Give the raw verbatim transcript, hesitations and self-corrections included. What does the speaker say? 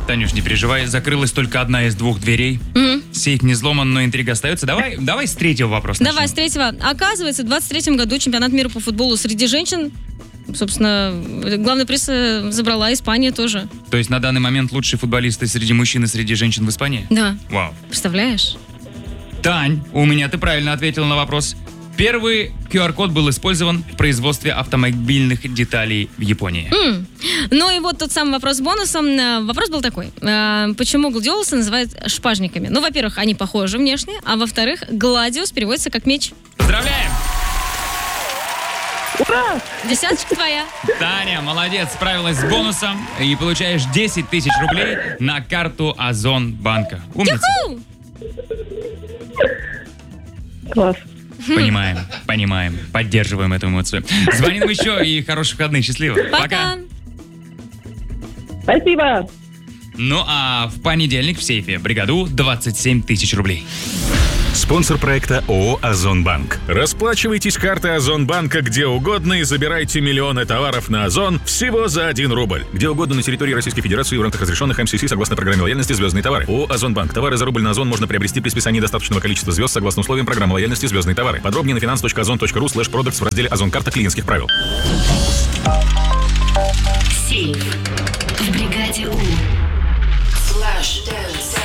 Танюш, не переживай, закрылась только одна из двух дверей. Мгм. Сейф не взломан, но интрига остается. Давай, давай с третьего вопроса Давай, с начнем. третьего. Оказывается, в двадцать третьем году чемпионат мира по футболу среди женщин, собственно, главный приз э, забрала Испания тоже. То есть на данный момент лучшие футболисты среди мужчин и среди женщин в Испании? Да. Вау. Представляешь? Тань, у меня ты правильно ответила на вопрос. Первый ку ар-код был использован в производстве автомобильных деталей в Японии. М. Ну и вот тот самый вопрос с бонусом. Э, Вопрос был такой. Э, Почему гладиолусы называют шпажниками? Ну, во-первых, они похожи внешне, а во-вторых, гладиус переводится как меч. Поздравляем! Десяточка твоя. Таня, молодец, справилась с бонусом и получаешь десять тысяч рублей на карту Озон банка. Умница. Ху! Класс. Понимаем, понимаем, поддерживаем эту эмоцию. Звоним еще и хороших выходных, счастливо. Пока. Спасибо. Ну а в понедельник в сейфе бригаду двадцать семь тысяч рублей. Спонсор проекта ООО «Озонбанк». Расплачивайтесь картой Озонбанка где угодно и забирайте миллионы товаров на Озон всего за один рубль. Где угодно на территории Российской Федерации в рамках разрешенных эм си си согласно программе лояльности «Звездные товары». ООО «Озонбанк». Товары за рубль на Озон можно приобрести при списании достаточного количества звезд согласно условиям программы лояльности «Звездные товары». Подробнее на finance точка озон точка ру слэш продактс в разделе «Озон карта клиентских правил». Сейф в бригаде У. Flash Dance.